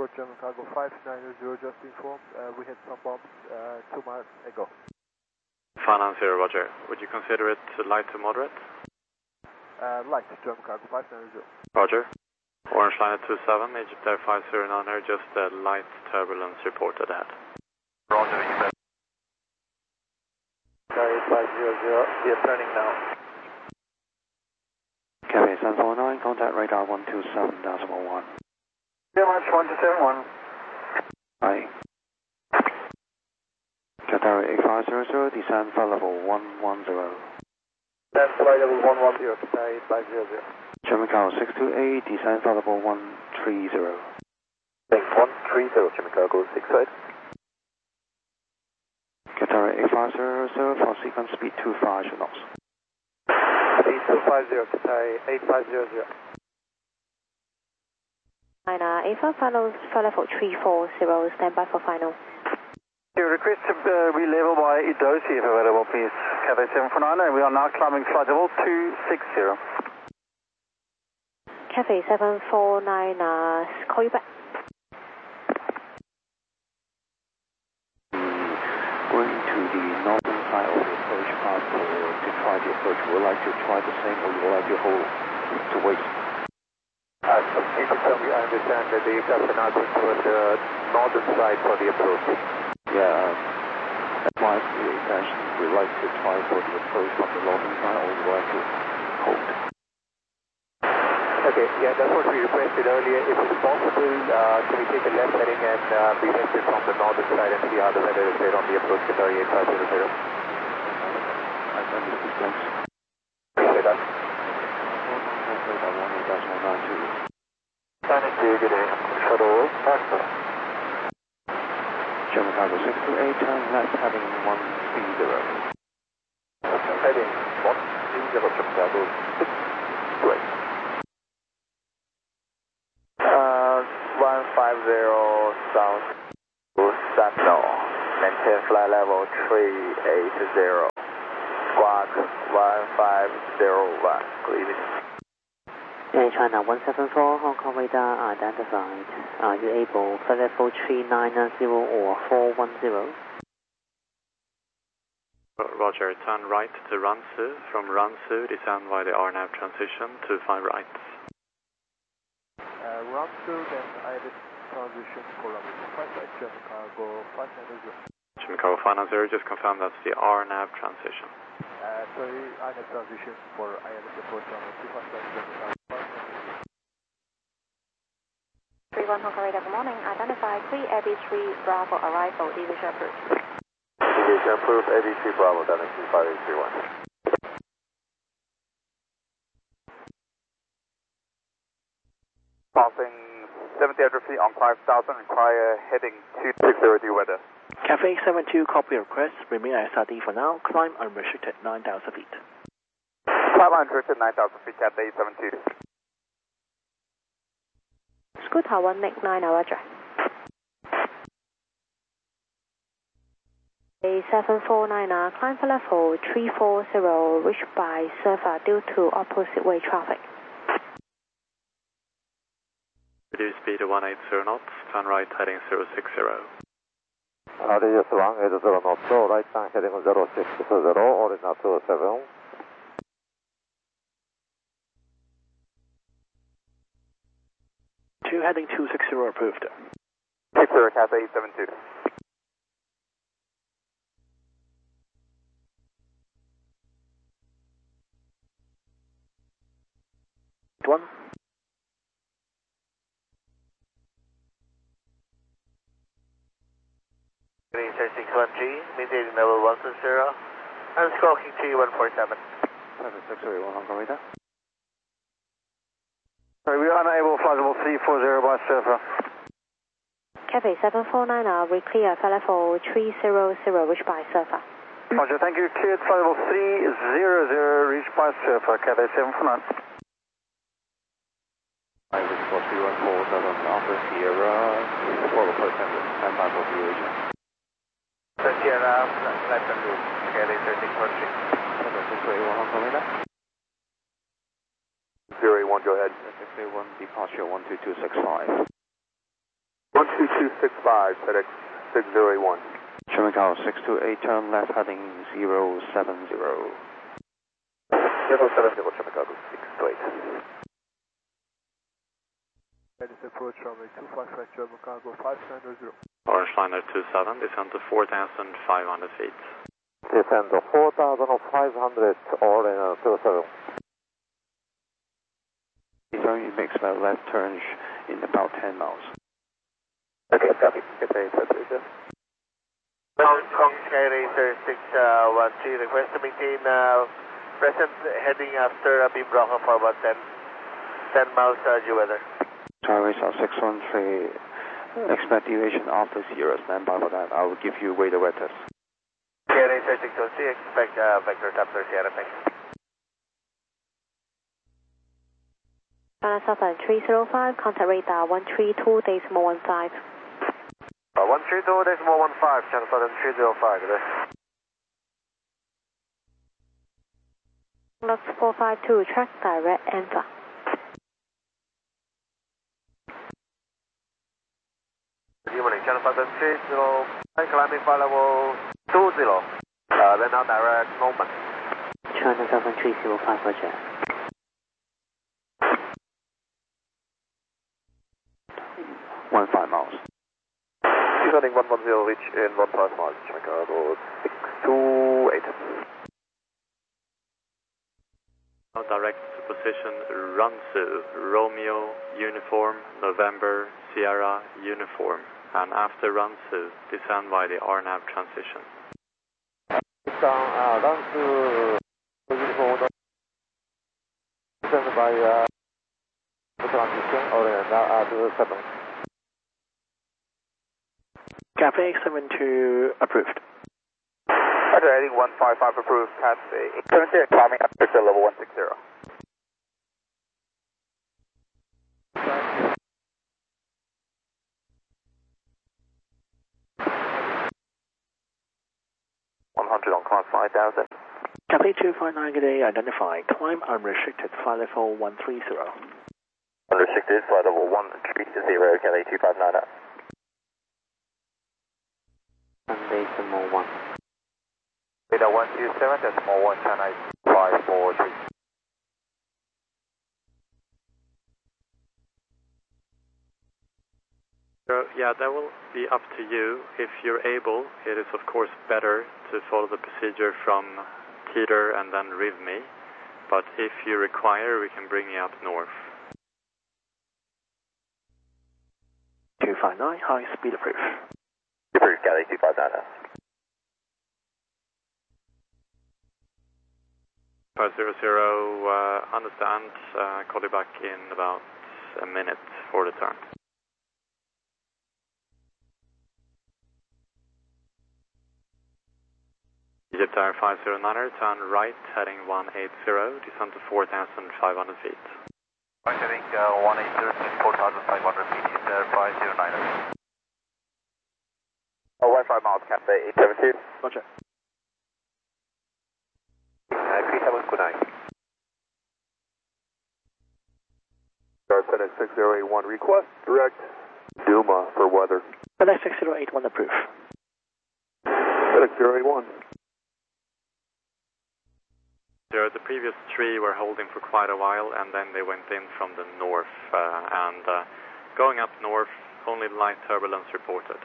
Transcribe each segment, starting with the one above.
Report German Cargo 590, just informed. We had some bombs 2 miles ago. Finance 0, Roger. Would you consider it light to moderate? Light, German Cargo 590. Roger. Orange line at 27, Egypt Air 509, just a light turbulence reported ahead. Roger, you bet. Carrier 500, we are turning now. Carrier 749, contact radar 127.1. Very much, 1271. Hi. Qatar 8500, descend flight level 110. Descend flight level 110, Qatar 8500. German Cargo 628, descend flight level 130. Thanks, 130, German Cargo 68. Qatar 8500, for sequence speed 25 knots. Speed 250, Qatar 8500. A4 follows flight level 340, stand by for final. Your request to be level by Idosi if available, please. Cathay 749, and we are now climbing flight level 260. Cathay 749, call you back. Going to the northern side of the approach path to try the approach. Would like to try the same or you would like to hold to wait? People tell me I understand that the aircraft are now going toward the northern side for the approach. Yeah, advise the attention. We'd like to try for the approach from the northern side or would like to hold? Okay, yeah, that's what we requested earlier. If it's possible, can we take a left heading and be lifted from the northern side and see how the weather is there on the approach to 38500? I've understood, thanks. Appreciate that. Thank you, good day. Shuttle, Master. German Cargo 628, turn left heading 130. Heading 130, German Cargo 628. 150 south, Sentinel, maintain flight level 380, squawk 1501, good evening. Air China 174, Hong Kong radar identified. Are you able flight level 390 or 410? Roger, turn right to Ransu. From Ransu, descend via the RNAV transition to 5 right. Ransu, then I did transition for runway 5 right, German Cargo 590. German Cargo 590, just confirm that's the RNAV transition. Sorry, I did transition for ILS approach runway 25 right, German Cargo 590. 31 Hong Kong radar, good morning. Identify 3AB3 Bravo arrival, deviation approved. Deviation approved, AB3 Bravo, Dynasty 5831. Passing 70 feet on 5,000, require heading 260 weather. Cafe 72, copy request, remain SRD for now, climb unrestricted 9,000 feet. Climb unrestricted 9,000 feet, Cafe 72. Scoot Tower 1 9, Roger. A749, climb for level 340, reached by Surfer due to opposite way traffic. Reduce speed to 180 knots, turn right heading 060. Radius 180 knots, right turn heading 060, origin 27. Two heading 260 approved. 60, Cathay 72. One. Green 661G, maintaining level 160, and squawking T147. 7631 Hong Kong radar. Sorry, we are unable flight level 340 by Surfer. Cathay 749, we clear flight level 300, reached by Surfer. Roger, thank you. Cleared flight level 300, reached by Surfer, Cathay 749. I was supposed to run 47 Alpha Sierra, follow flight center, stand by for deviation. Sierra, left and loop, Cathay 1300. 7631 Hong Kong radar. 081, go ahead. 681, departure 12265. 12265, 2265, FedEx 6081. German Tower 628, turn left heading 070. 070, German Cargo 628. That is approach runway 255 German Cargo 5900. Orange Liner 27, descend to 4,500 feet. Descend to 4,500, Orliner 27. Turn, you make about left turn in about 10 miles. Okay, copy. Okay, that's Hong Kong Sky Racer 613, request to maintain present heading after beam broken for about 10 miles due weather. Sky Racer 613, expect deviation after 0, stand by for that. I will give you radar wet test. Sky Racer 613, expect vector top 30 Sierra, thanks. Southern 305, contact radar 132.15. 132.15, channel Southern 305, good day. Lux 452, track direct answer. Good morning, channel Southern 305, climbing flight level 20. Then now direct Norman. China Southern 305, roger. 15 miles. Heading 110, reach in 15 miles, German Cargo 628. Now direct to position Runsu, Romeo, Uniform, November, Sierra, Uniform. And after Runsu, descend by the RNAV transition. Runsu, Uniform, descend by the transition, or now to 7. Cafe 72 approved. Roger, heading 155 approved, Cafe 876, climbing up to level 160. On climb 5000. Cafe 259, good day, identify. Climb unrestricted, flight level 130. Unrestricted, flight level 130, Cafe 259. Sunday, Sumo 1. Radar 127, decimal 1, China 543. So, yeah, that will be up to you. If you're able, it is of course better to follow the procedure from Teeter and then RIVME. But if you require, we can bring you up north. 259, high speed approved. Approved, Galley 259. 500, understand, call you back in about a minute for the turn. Egypt Air 509er, turn right, heading 180, descend to 4,500 feet. Right, heading 180 to 4,500 feet, Egypt Air 509er. 15 miles, Cafe 872. Roger. Please have a good night. FedEx 6081, request direct Duma for weather. FedEx 6081 approved. FedEx 081. The previous three were holding for quite a while, and then they went in from the north, going up north, only light turbulence reported.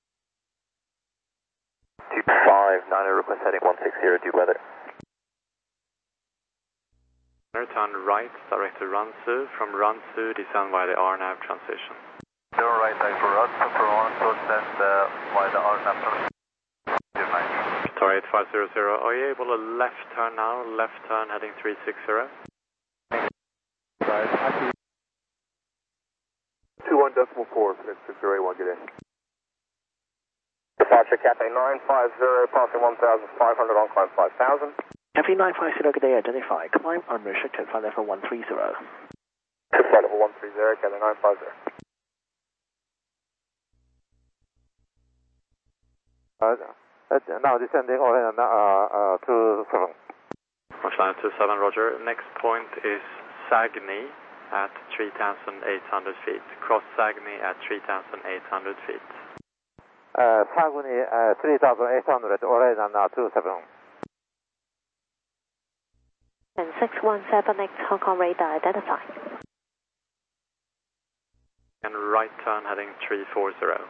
259, request heading 160 due weather. Turn right, direct to Runsu. From Runsu, descend by the RNAV transition. Turn right, for Runsu, descend by the RNAV transition. Tower 8500, are you able to left turn now? Left turn heading 360. Right, 21.4, FedEx 6081, get in. Departure Cafe 950, passing 1,500 on climb 5,000. Cafe 950, good day, identify. Climb unrestricted, flight level 130. Flight level 130, Cafe 950. Now descending to 7. Line 27, roger. Next point is Sagni, at 3,800 feet. Cross SAGME at 3,800 feet. SAGME 3,800, already on 27. And 6178 Hong Kong radar identified. And right turn heading 340.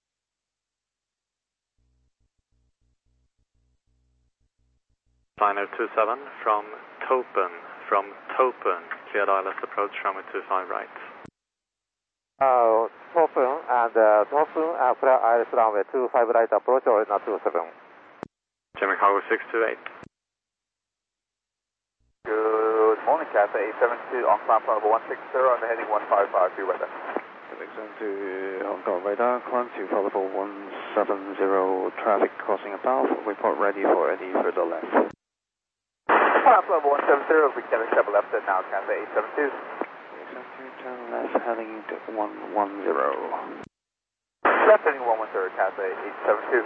Liner 27 from Topen, cleared ILS approach runway 25 right. Topen and clear ILS runway 25 right approach, already on 27. Jimmy Cargo 628. Good morning, Cathay 872 on climb level 160 and heading 155 to weather. To Hong Kong radar, climb to level 170, traffic crossing above, report ready for any further left. Climb level 170, we can accept left and now Cathay 872. 872, turn left heading to 110. Left heading 110, Cathay 872.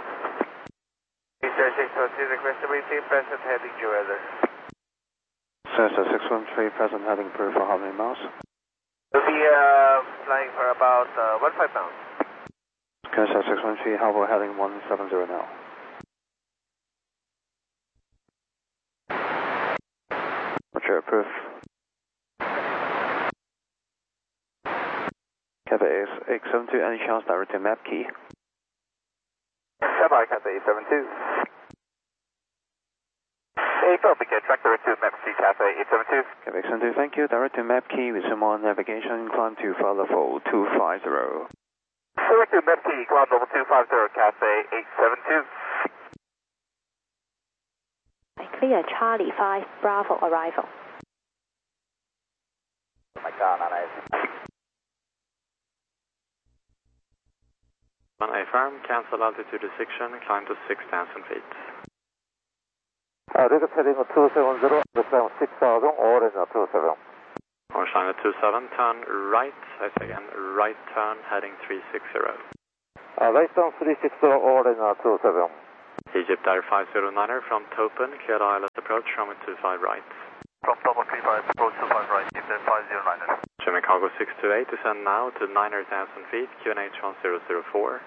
612, request to maintain present heading to weather. Cessna 613, present heading approved for how many miles? We'll be flying for about 15 miles. Cessna 613, how about heading 170 now? Roger, approved. Cathay 872, any chance direct to map key? Standby, Cathay 872. 8 we can track direct to map key, Cathay 872. Cathay 872, thank you. Direct to map key with some on navigation, climb to flight level 250. Direct to map key, climb level 250, Cathay 872. Clear Charlie 5 Bravo arrival. Oh my God, not nice. On A firm, cancel altitude restriction, climb to 6,000 feet. Request heading 270, climb 6,000, already on 27. Orange Liner 27, turn right, I say again, right turn heading 360. Right down 360, already on 27. Egypt Air 509er from Topen, cleared ILS approach, runway 25 right. From Topen 35, approach 25 right, Egypt Air 509er. Jimmy Cargo 628, descend now to 9,000 feet, QNH 1004.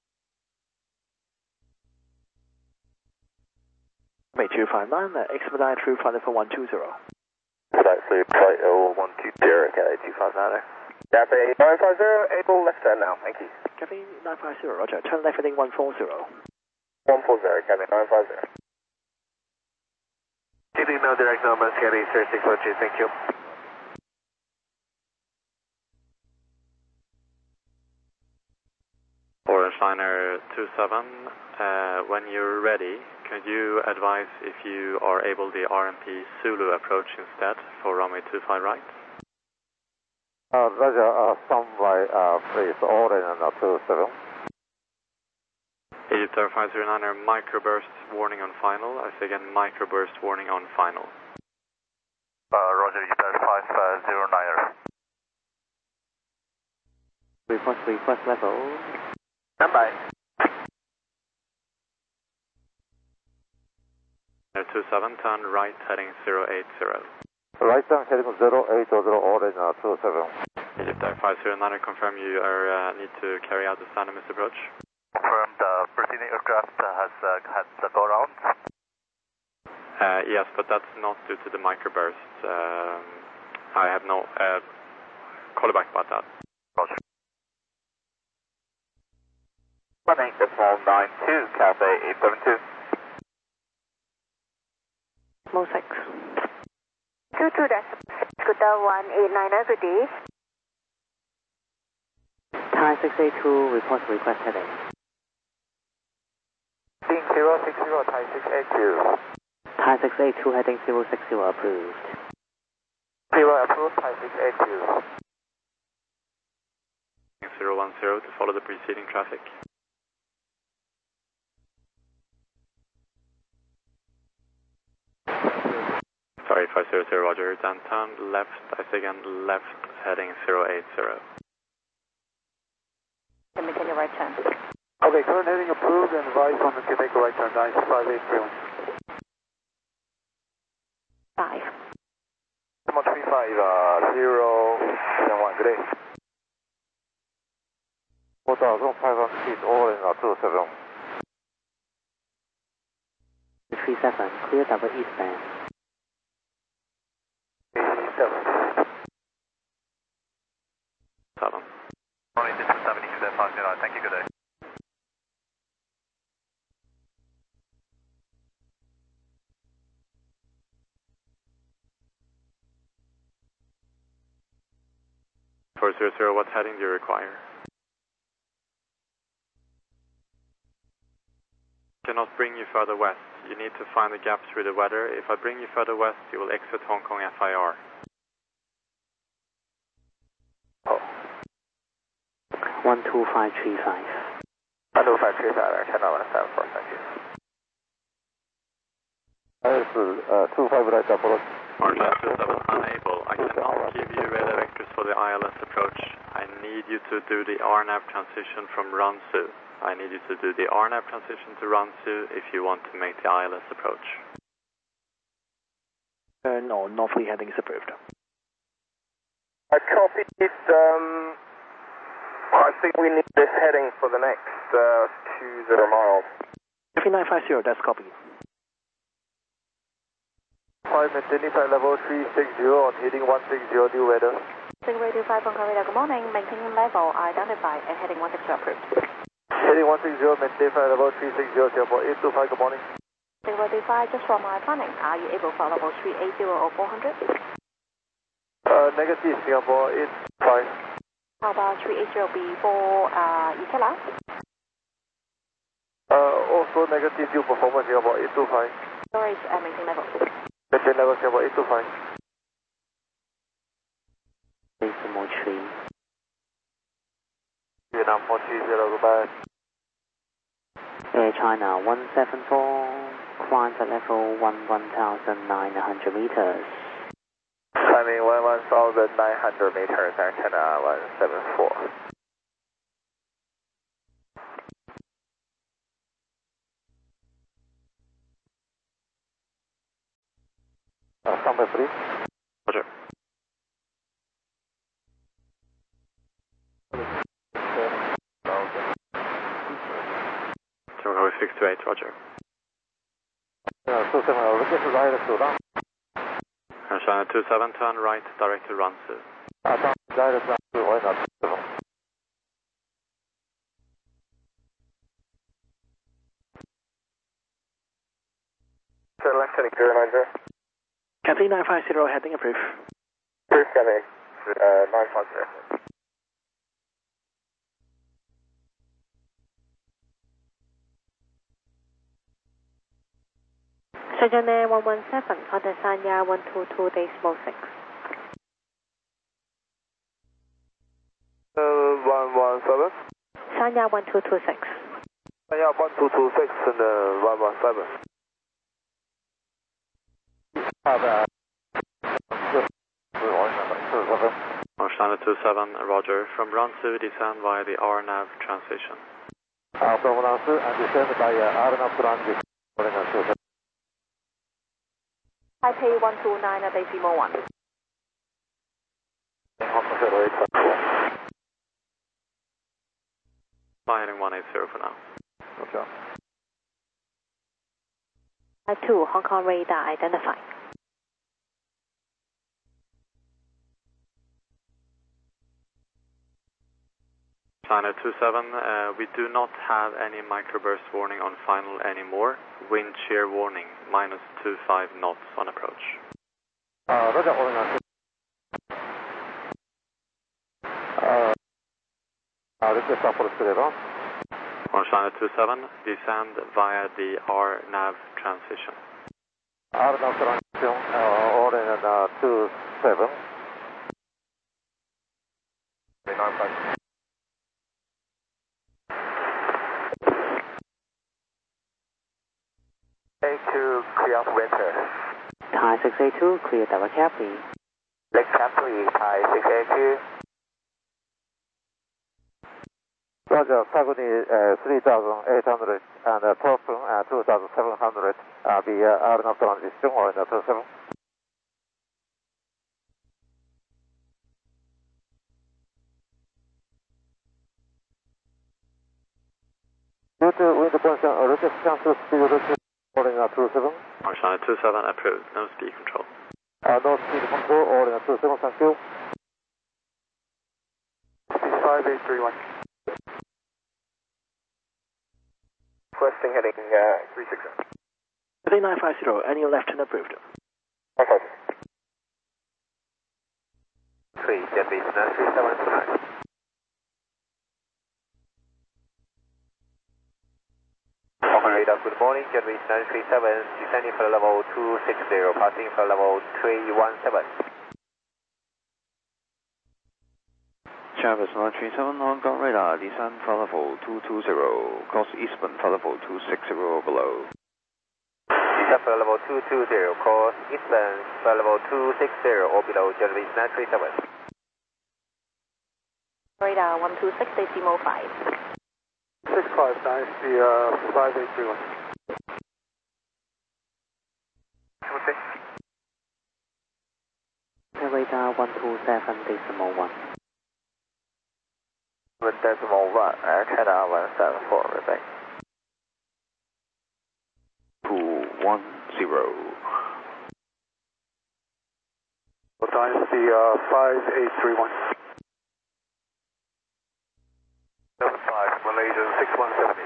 May 259, expedite through flight level 120. Flight through flight 120, Cathay 259er. Cathay 950, able left turn now, thank you. Cathay 950, roger. Turn left heading 140. 140, Cathay 950. Keeping no direct numbers, Cathay 3613, thank you. Orange Liner 27, when you're ready, could you advise if you are able the RMP Zulu approach instead for runway 25 right? Roger, standby, please, already on 27. Egypt Air 509er, microburst warning on final. I say again, microburst warning on final. Roger, Egypt Air 509er. Request level. Standby. Air 27, turn right heading 080. Right down heading 080, already on 27. Egypt Air 509er, confirm you are, need to carry out the standard miss approach. Confirmed the preceding aircraft has had the go around. Yes, but that's not due to the microburst. I have no... call you back about that. Roger. 1892, Cathay 872. Mo 6. 22, that's Scooter 189er, good day. Thai 682, report request heading. Being 060, Thai 682. Thai 682 heading 060 approved. 0 approved, Thai 682. 010 to follow the preceding traffic. Sorry, 500, roger, downtown, left, I say again, left, heading 080. Let me take a right turn. Okay, current heading approved and advised on the Quebec right turn 95831. 5. 135, 0 4,500 feet all in 27. 37, clear double eastbound. 7. Morning, distance 72, 509. Thank you, good day. For 00, what heading do you require? Cannot bring you further west. You need to find the gap through the weather. If I bring you further west, you will exit Hong Kong FIR. 12535. 12535, channel 174, thank you. Is 25 right approach. Marshal 27, unable. I cannot give you radar vectors for the ILS approach. I need you to do the RNAV transition from Ransu. I need you to do the RNAV transition to Ransu if you want to make the ILS approach. No, northerly heading is approved. I copied. I think we need this heading for the next 20 miles. 3950, that's copy. 5, maintaining flight level 360 on heading 160, new weather. Stingray 25 on Korea, good morning. Maintaining level identified and heading 160 approved. Heading 160, maintain flight level 360, Singapore 825, good morning. Stingray 25, just from my planning, are you able to fly level 380 or 400? Negative, Singapore 825. How about 380 before Ikela? Also negative fuel performance, Singapore 825. Storage maintain level. Maintain level, Singapore 825. Decimal tree. Vietnam 430, goodbye. Air China 174, climb at level 11,900 meters. Climbing 11,900 meters, antenna 174. Number 3. Roger. Tower 628, Roger. 27, look at the right to run. China 27, turn right, direct to Ransu. Direct run to 107. Turn left heading 090. Cathay 950, heading approved. First heading 950. Shenzhen Air 117, contact Sanya 122 decimal 6. 117. Sanya 1226. Yeah, 1226 and 117. China 27, Roger. From Ransu, descend via the RNAV transition. From Ransu and descend by RNAV transition. Taipei 129 decimal 1. Fly heading 180 for now. Okay. 2, Hong Kong radar identified. China 27, we do not have any microburst warning on final anymore. Wind shear warning, -25 knots on approach. Roger, all in. Request approach clear on. On China 27, descend via the RNAV transition. RNAV transition, all in 27. 82, clear of winter. Thai 682, clear double Capri. Lake Capri, Thai 682. Roger, Saguni 3,800 and Thorfinn 2,700 via RNAV transition, all in 27. 22, wind position, roger, cancel speed, roger, holding 27. China 27 approved, no speed control. No speed control, holding 27, thank you. 5831. Requesting heading 360. Heading 950, any left turn approved. Okay. 3, jet base 93729. Radar, good morning, jet base 937, descending for level 260, passing for level 317. Travis 937, Hong Kong radar, descend for level 220, course eastbound for level 260 below. Descend for level 220, course eastbound for level 260 or below, jet base 937. Radar 126, decimal 5. 659, the 5831. Okay. Radar 127, decimal 1. 1.1, Air China 174, repeat. 210. Dynasty 5831. 75, Malaysia 6170.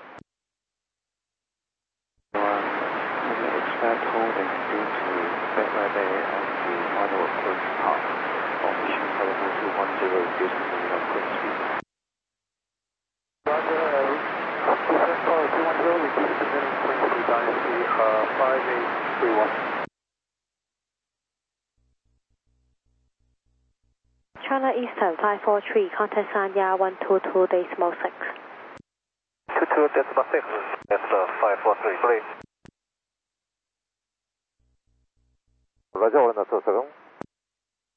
We expect holding due to bad weather and the final approach path of mission level 210 due to the quick speed. Roger, descent for 210, repeat descending frequency, Dynasty 5831. China Eastern 543, contact sign YA 122, decimal 6. 22 decimal 6, that's 543, please. Roger, 127.